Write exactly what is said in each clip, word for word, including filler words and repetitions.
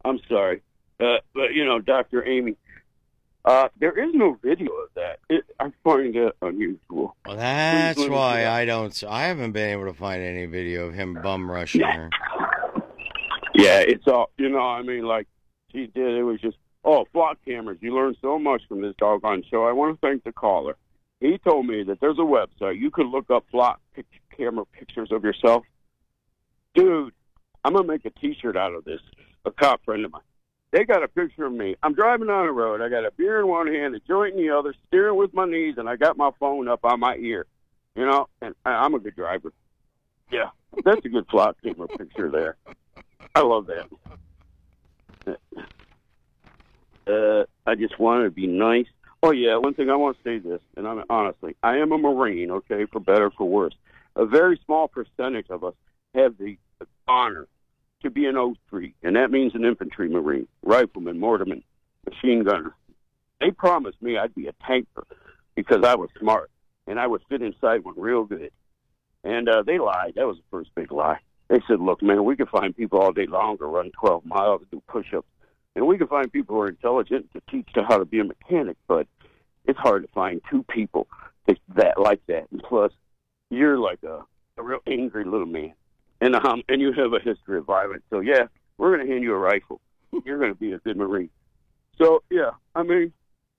I'm sorry. Uh, but, you know, Doctor Amy, uh, there is no video of that. It, I find that unusual. Well, that's Please let me why get out. I don't. I haven't been able to find any video of him bum rushing her. Yeah, it's all, you know, I mean, like she did, it was just, oh, flock cameras. You learn so much from this doggone show. I want to thank the caller. He told me that there's a website. You could look up flock pic- camera pictures of yourself. Dude, I'm going to make a T-shirt out of this. A cop friend of mine. They got a picture of me. I'm driving down the road. I got a beer in one hand, a joint in the other, steering with my knees, and I got my phone up on my ear. You know, and I'm a good driver. Yeah, that's a good flock camera picture there. I love that. Uh, I just want to be nice. Oh, yeah, one thing I want to say this, and I'm honestly, I am a Marine, okay, for better or for worse. A very small percentage of us have the honor to be an O three, and that means an infantry Marine, rifleman, mortarman, machine gunner. They promised me I'd be a tanker because I was smart, and I would fit inside one real good. And uh, they lied. That was the first big lie. They said, look, man, we can find people all day long to run twelve miles, to do push-ups, and we can find people who are intelligent to teach to how to be a mechanic, but it's hard to find two people that, that like that. And plus, you're like a, a real angry little man. And um, and you have a history of violence. So, yeah, we're going to hand you a rifle. You're going to be a good Marine. So, yeah, I mean,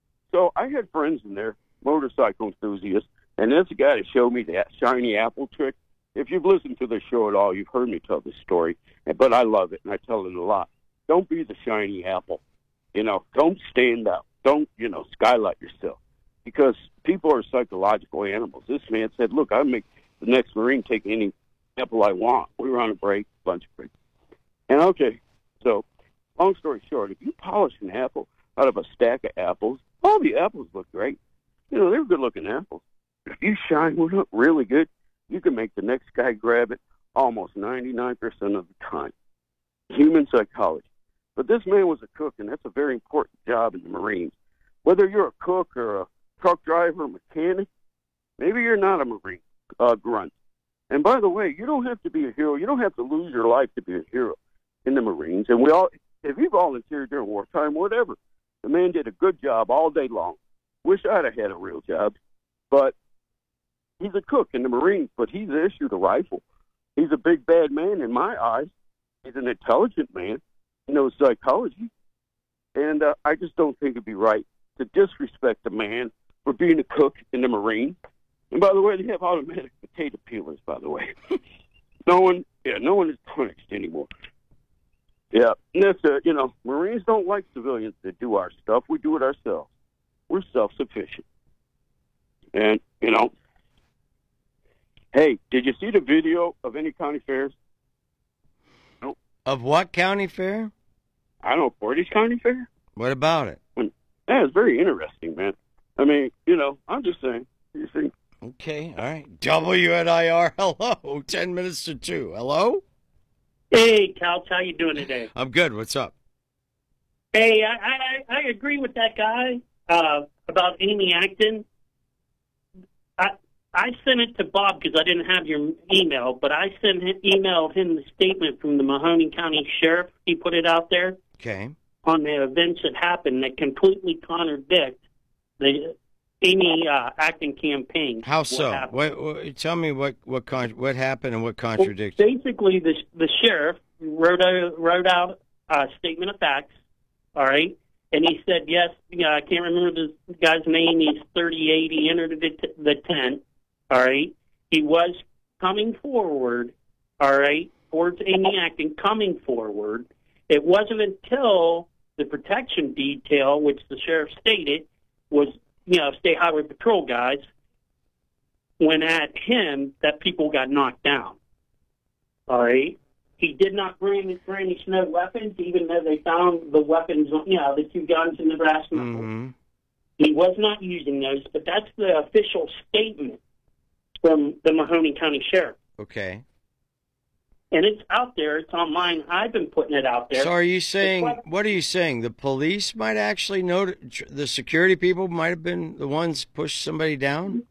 so I had friends in there, motorcycle enthusiasts, and there's a guy that showed me that shiny apple trick. If you've listened to the show at all, you've heard me tell this story, but I love it, and I tell it a lot. Don't be the shiny apple. You know, don't stand out. Don't, you know, skylight yourself, because people are psychological animals. This man said, look, I'll make the next Marine take any apple I want. We were on a break, lunch break. And okay, so long story short, if you polish an apple out of a stack of apples, all the apples look great. You know, they're good-looking apples. If you shine one up really good, you can make the next guy grab it almost ninety-nine percent of the time. Human psychology. But this man was a cook, and that's a very important job in the Marines. Whether you're a cook or a truck driver or mechanic, maybe you're not a Marine, uh, grunt. And by the way, you don't have to be a hero. You don't have to lose your life to be a hero in the Marines. And we all, if you volunteered during wartime, whatever, the man did a good job all day long. Wish I'd have had a real job. But he's a cook in the Marines, but he's issued a rifle. He's a big, bad man in my eyes. He's an intelligent man. He knows psychology. And uh, I just don't think it'd be right to disrespect a man for being a cook in the Marine. And by the way, they have automatic potato peelers, by the way. no one, yeah, no one is punished anymore. Yeah, and that's, uh, you know, Marines don't like civilians that do our stuff. We do it ourselves. We're self-sufficient. And, you know, hey, did you see the video of any county fairs? No. Of what county fair? I don't know, Portage County Fair? What about it? And, yeah, it's very interesting, man. I mean, you know, I'm just saying. You see? Okay, all right. W N I R, hello. Ten minutes to two. Hello? Hey, Couch, how you doing today? I'm good. What's up? Hey, I, I, I agree with that guy uh, about Amy Acton. I I sent it to Bob because I didn't have your email, but I sent him, emailed him the statement from the Mahoning County Sheriff. He put it out there Okay. on the events that happened that completely contradict the Amy uh, Acton campaign. How so? What What, what, tell me what what con- what happened and what Well, contradicts. basically, the the sheriff wrote out, wrote out a statement of facts. All right, and he said yes. You know, I can't remember the guy's name. He's thirty-eight. He entered the, t- the tent. All right, he was coming forward. All right, towards Amy Acton, coming forward. It wasn't until the protection detail, which the sheriff stated was, you know, state highway patrol guys, went at him, that people got knocked down. All right. He did not bring, bring any snow weapons, even though they found the weapons, you know, the two guns in the brass knuckles. Mm-hmm. He was not using those, but that's the official statement from the Mahoning County Sheriff. Okay. And it's out there. It's online. I've been putting it out there. So are you saying, what, what are you saying? The police might actually know, the security people might have been the ones pushed somebody down?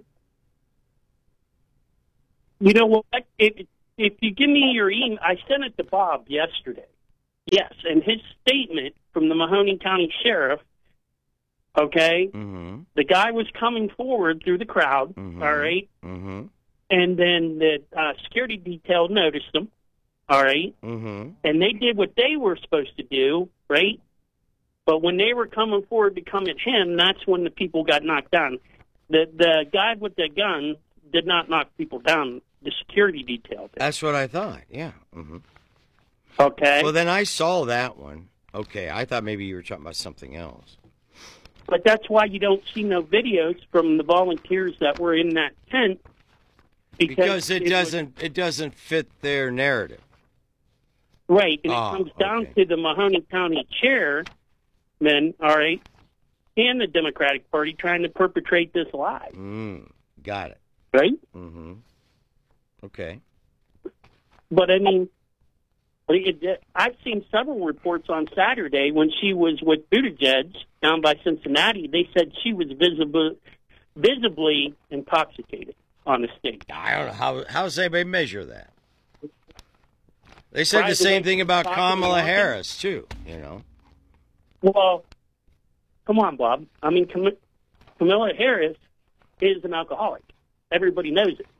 You know what? If, if you give me your email, I sent it to Bob yesterday. Yes, and his statement from the Mahoning County Sheriff, okay, Mm-hmm. the guy was coming forward through the crowd, Mm-hmm. all right, Mm-hmm. and then the uh, security detail noticed him, all right, Mm-hmm. and they did what they were supposed to do, right? But when they were coming forward to come at him, that's when the people got knocked down. The the guy with the gun did not knock people down. The security detail did. That's what I thought. Yeah. Mm-hmm. Okay? Well, then I saw that one. Okay, I thought maybe you were talking about something else. But that's why you don't see no videos from the volunteers that were in that tent. Because, Because it, was- doesn't it doesn't fit their narrative. right, and Oh, it comes down okay. to the Mahoning County chairman, all right, and the Democratic Party trying to perpetrate this lie, Mm, got it. right? Mm-hmm. Okay. But I mean, it, it, I've seen several reports on Saturday when she was with Buttigieg down by Cincinnati. They said she was visible, visibly intoxicated on the stage. I don't know how how does anybody measure that. They said By the the same way, thing about talking Kamala about it- Harris too. You know. Well, come on, Bob. I mean, Cam- Kamala Harris is an alcoholic. Everybody knows it.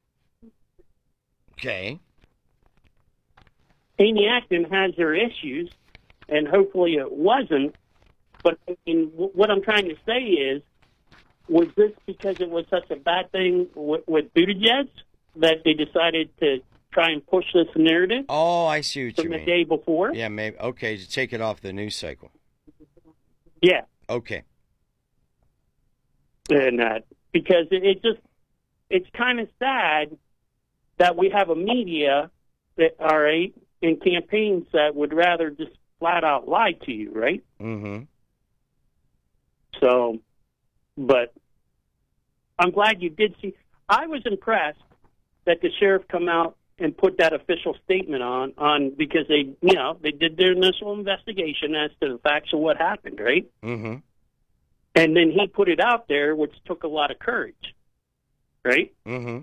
Okay. Amy Acton has her issues, and hopefully it wasn't. But I mean, w- what I'm trying to say is, was this because it was such a bad thing with, with Buttigieg that they decided to try and push this narrative Oh, I see what from you the mean. day before? Yeah, maybe. Okay, to take it off the news cycle. Yeah. Okay. And uh, because it, it just, it's kind of sad that we have a media that, all right, in campaigns that would rather just flat out lie to you, right? Mm-hmm. So, but I'm glad you did see. I was impressed that the sheriff come out and put that official statement on, on because they, you know, they did their initial investigation as to the facts of what happened, right? Mm-hmm. And then he put it out there, which took a lot of courage, right? Mm-hmm.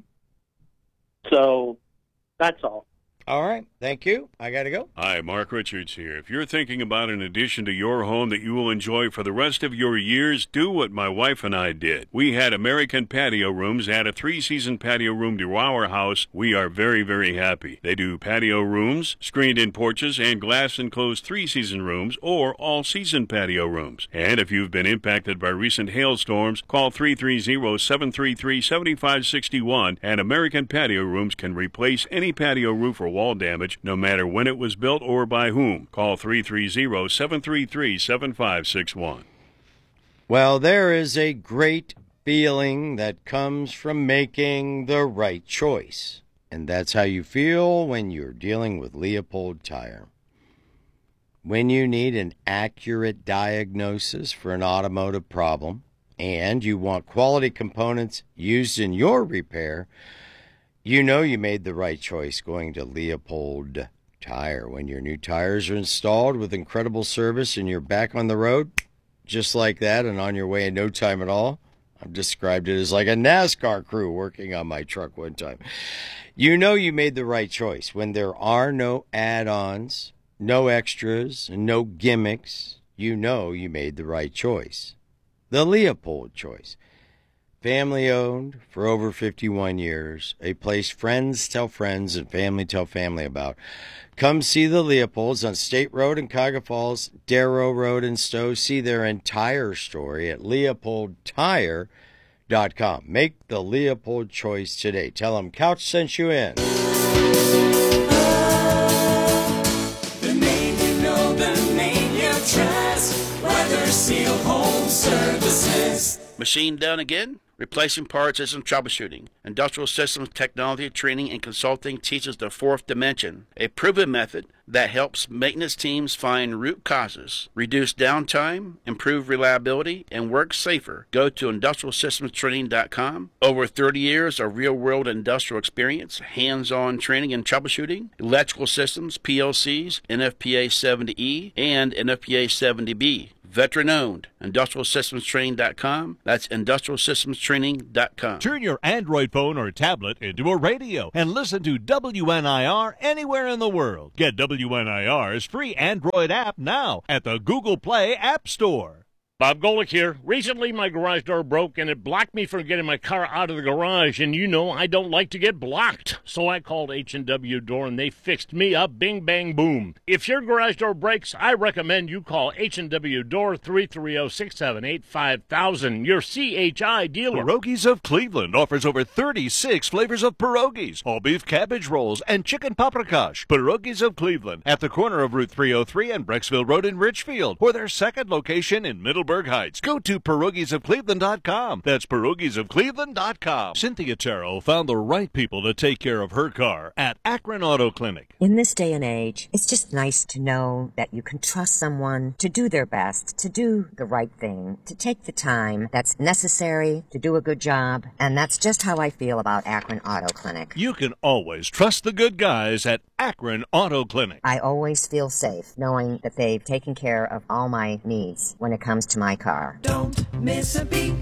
So that's all. All right. Thank you. I got to go. Hi, Mark Richards here. If you're thinking about an addition to your home that you will enjoy for the rest of your years, do what my wife and I did. We had American Patio Rooms add a three-season patio room to our house. We are very, very happy. They do patio rooms, screened-in porches, and glass-enclosed three-season rooms or all-season patio rooms. And if you've been impacted by recent hailstorms, call three three zero, seven three three, seven five six one, and American Patio Rooms can replace any patio roof or wall damage, no matter when it was built or by whom. Call three three zero, seven three three, seven five six one. Well, there is a great feeling that comes from making the right choice. And that's how you feel when you're dealing with Leopold Tire. When you need an accurate diagnosis for an automotive problem and you want quality components used in your repair, you know you made the right choice going to Leopold Tire. When your new tires are installed with incredible service and you're back on the road, just like that and on your way in no time at all. I've described it as like a NASCAR crew working on my truck one time. You know you made the right choice when there are no add-ons, no extras, and no gimmicks. You know you made the right choice. The Leopold choice. Family owned for over fifty-one years, a place friends tell friends and family tell family about. Come see the Leopolds on State Road in Cuyahoga Falls, Darrow Road in Stowe. See their entire story at leopold tire dot com. Make the Leopold choice today. Tell them Couch sent you in. The name you know, the name you trust. Weather Seal Home Services. Machine done again? Replacing parts isn't troubleshooting. Industrial Systems Technology Training and Consulting teaches the fourth dimension, a proven method that helps maintenance teams find root causes, reduce downtime, improve reliability, and work safer. Go to industrial systems training dot com. Over thirty years of real-world industrial experience, hands-on training and troubleshooting, electrical systems, P L Cs, N F P A seventy E, and N F P A seventy B. Veteran-owned. industrial systems training dot com. That's industrial systems training dot com. Turn your Android phone or tablet into a radio and listen to W N I R anywhere in the world. Get W N I R's free Android app now at the Google Play App Store. Bob Golick here. Recently, my garage door broke, and it blocked me from getting my car out of the garage. And you know, I don't like to get blocked. So I called H and W Door, and they fixed me up. Bing, bang, boom. If your garage door breaks, I recommend you call H and W Door, three three zero, six seven eight, five thousand, your C H I dealer. Pierogies of Cleveland offers over thirty-six flavors of pierogies, all beef cabbage rolls, and chicken paprikash. Pierogies of Cleveland at the corner of Route three oh three and Brecksville Road in Richfield, or their second location in Middleburg Heights. Go to pierogies of cleveland dot com. That's pierogies of cleveland dot com. Cynthia Terrell found the right people to take care of her car at Akron Auto Clinic. In this day and age, it's just nice to know that you can trust someone to do their best, to do the right thing, to take the time that's necessary to do a good job. And that's just how I feel about Akron Auto Clinic. You can always trust the good guys at Akron Auto Clinic. I always feel safe knowing that they've taken care of all my needs when it comes to my car. Don't miss a beat.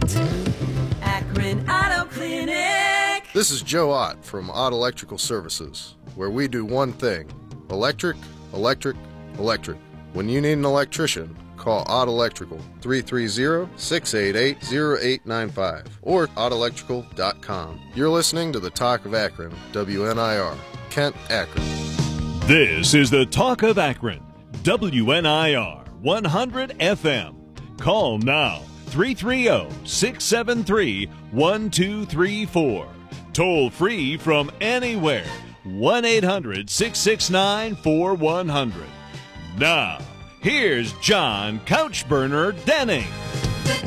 Akron Auto Clinic. This is Joe Ott from Ott Electrical Services, where we do one thing: electric, electric, electric. When you need an electrician, call Ott Electrical, three three zero, six eight eight, zero eight nine five, or ott electrical dot com. You're listening to the Talk of Akron, W N I R, Kent, Akron. This is the Talk of Akron, W N I R one hundred F M. Call now, three three zero, six seven three, one two three four. Toll free from anywhere, one eight hundred, six six nine, four one zero zero. Now, here's John Couchburner Denning.